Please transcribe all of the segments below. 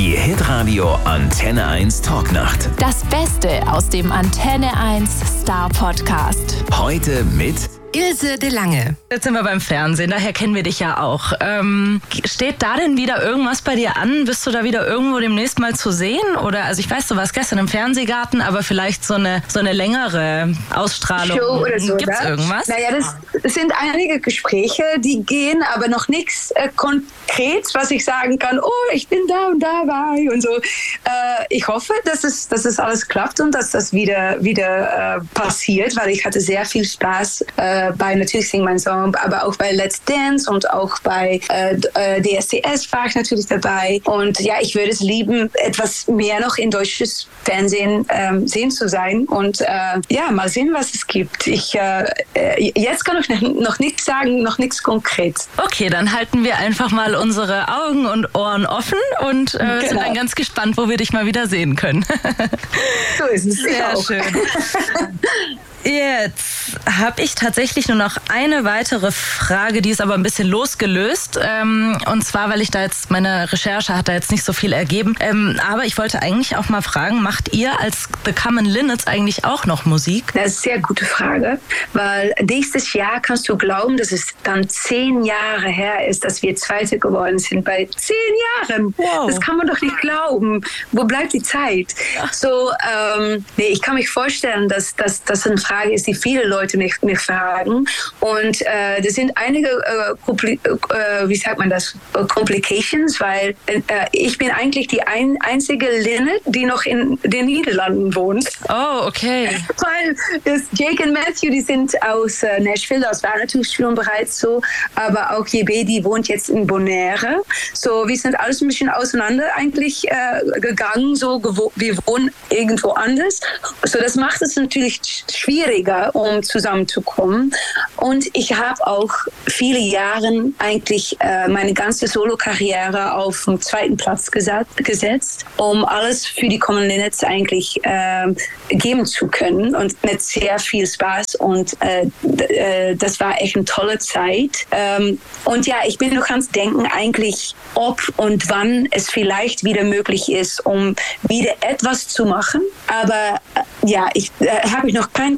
Die Hitradio Antenne 1 Talknacht. Das Beste aus dem Antenne 1 Star Podcast. Heute mit Ilse de Lange. Jetzt sind wir beim Fernsehen, daher kennen wir dich ja auch. Steht da denn wieder irgendwas bei dir an? Bist du da wieder irgendwo demnächst mal zu sehen? Oder, also ich weiß, du warst gestern im Fernsehgarten, aber vielleicht so eine längere Ausstrahlung. Show oder so, Gibt's irgendwas? Naja, das sind einige Gespräche, die gehen, aber noch nichts konkret, was ich sagen kann, oh, ich bin da und dabei und so. Ich hoffe, dass es alles klappt und dass das wieder passiert, weil ich hatte sehr viel Spaß bei natürlich Sing Mein Song, aber auch bei Let's Dance und auch bei DSDS war ich natürlich dabei. Und ja, ich würde es lieben, etwas mehr noch in deutsches Fernsehen sehen zu sein und ja, mal sehen, was es gibt. Jetzt kann ich noch nichts sagen, noch nichts konkret. Okay, dann halten wir einfach mal unsere Augen und Ohren offen und sind dann ganz gespannt, wo wir dich mal wieder sehen können. So ist es. Sehr schön. Jetzt habe ich tatsächlich nur noch eine weitere Frage, die ist aber ein bisschen losgelöst. Und zwar, weil ich da jetzt, meine Recherche hat da jetzt nicht so viel ergeben. Aber ich wollte eigentlich auch mal fragen, macht ihr als The Common Linnets eigentlich auch noch Musik? Das ist eine sehr gute Frage, weil nächstes Jahr kannst du glauben, dass es dann 10 Jahre her ist, dass wir Zweite geworden sind. Bei 10 Jahren. Wow. Das kann man doch nicht glauben. Wo bleibt die Zeit? Ja. So, nee, ich kann mich vorstellen, dass das eine Frage ist, die viele Leute mich fragen. Und das sind einige, wie sagt man das, Complications, weil ich bin eigentlich die einzige Linnet, die noch in den Niederlanden wohnt. Oh, okay. Weil Jake und Matthew, die sind aus Nashville, das war natürlich schon bereits so, aber auch JB, die wohnt jetzt in Bonaire. So, wir sind alles ein bisschen auseinander eigentlich gegangen, so, wir wohnen irgendwo anders. So, das macht es natürlich schwieriger, um zusammenzukommen. Und ich habe auch viele Jahre eigentlich meine ganze Solo-Karriere auf den zweiten Platz gesetzt, um alles für die Common Linnets eigentlich geben zu können und mit sehr viel Spaß. Und das war echt eine tolle Zeit. Und ja, ich bin noch ans Denken eigentlich, ob und wann es vielleicht wieder möglich ist, um wieder etwas zu machen. Aber ja, ich habe noch keinen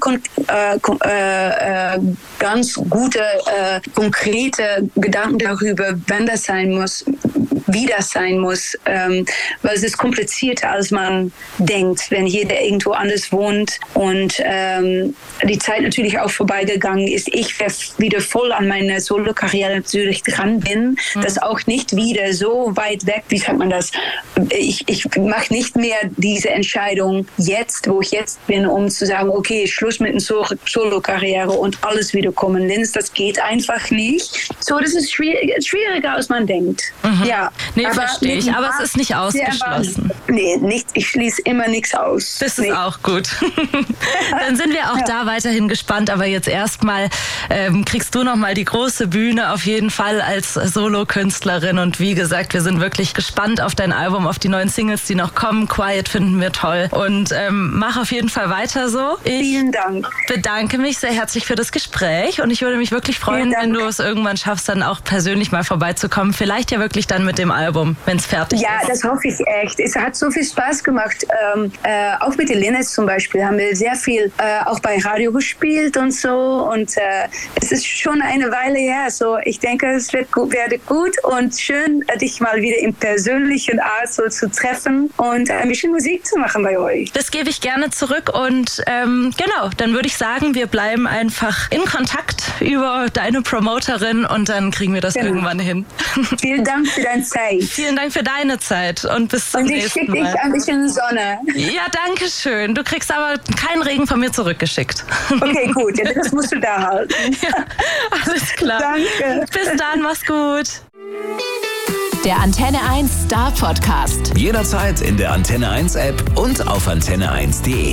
ganz gute, konkrete Gedanken darüber, wenn das sein muss, wie das sein muss, weil es ist komplizierter, als man denkt, wenn jeder irgendwo anders wohnt und die Zeit natürlich auch vorbeigegangen ist. Ich wieder voll an meine Solo-Karriere natürlich dran bin, das auch nicht wieder so weit weg, wie sagt man das, ich mache nicht mehr diese Entscheidung jetzt, wo ich jetzt bin, um zu sagen, okay, Schluss mit einer Solo-Karriere und alles wieder kommen. Das geht einfach nicht. So, das ist schwieriger, als man denkt. Mhm. Ja. Nee, verstehe ich. Aber es ist nicht ausgeschlossen. Nee, ich schließe immer nichts aus. Das ist auch gut. Dann sind wir auch da weiterhin gespannt. Aber jetzt erstmal kriegst du nochmal die große Bühne auf jeden Fall als Solo-Künstlerin. Und wie gesagt, wir sind wirklich gespannt auf dein Album, auf die neuen Singles, die noch kommen. Quiet finden wir toll. Und mach auf jeden Fall weiter so. Vielen Dank. Bedanke mich sehr herzlich für das Gespräch. Und ich würde mich wirklich freuen, wenn du es irgendwann schaffst, dann auch persönlich mal vorbeizukommen. Vielleicht ja wirklich dann mit dem Album, wenn es fertig ist. Ja, das hoffe ich echt. Es hat so viel Spaß gemacht. Auch mit den Linnets zum Beispiel haben wir sehr viel auch bei Radio gespielt und so. Und es ist schon eine Weile her. So, ich denke, es werde gut und schön, dich mal wieder in persönlichen Art so zu treffen und ein bisschen Musik zu machen bei euch. Das gebe ich gerne zurück und genau, dann würde ich sagen, wir bleiben einfach in Kontakt über deine Promoterin und dann kriegen wir das irgendwann hin. Vielen Dank für deine Zeit. Vielen Dank für deine Zeit und bis zum nächsten Mal. Und ich schicke dich ein bisschen Sonne. Ja, danke schön. Du kriegst aber keinen Regen von mir zurückgeschickt. Okay, gut. Ja, das musst du da halten. Ja, alles klar. Danke. Bis dann, mach's gut. Der Antenne 1 Star Podcast. jederzeit in der Antenne 1 App und auf antenne1.de.